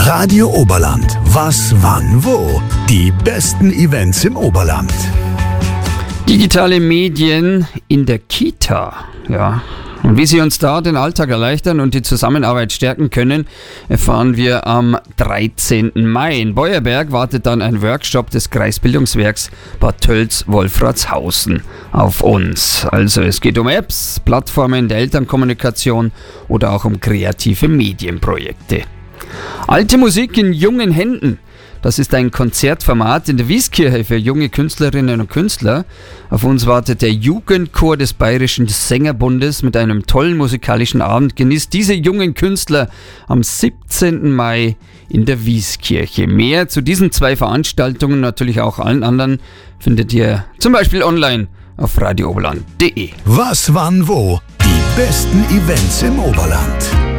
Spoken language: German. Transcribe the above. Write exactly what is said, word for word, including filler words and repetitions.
Radio Oberland. Was, wann, wo? Die besten Events im Oberland. Digitale Medien in der Kita, ja. Und wie sie uns da den Alltag erleichtern und die Zusammenarbeit stärken können, erfahren wir am dreizehnten Mai. In Beuerberg wartet dann ein Workshop des Kreisbildungswerks Bad Tölz-Wolfratshausen auf uns. Also es geht um Apps, Plattformen der Elternkommunikation oder auch um kreative Medienprojekte. Alte Musik in jungen Händen. Das ist ein Konzertformat in der Wieskirche für junge Künstlerinnen und Künstler. Auf uns wartet der Jugendchor des Bayerischen Sängerbundes mit einem tollen musikalischen Abend. Genießt diese jungen Künstler am siebzehnten Mai in der Wieskirche. Mehr zu diesen zwei Veranstaltungen, natürlich auch allen anderen, findet ihr zum Beispiel online auf radio oberland punkt de. Was, wann, wo? Die besten Events im Oberland.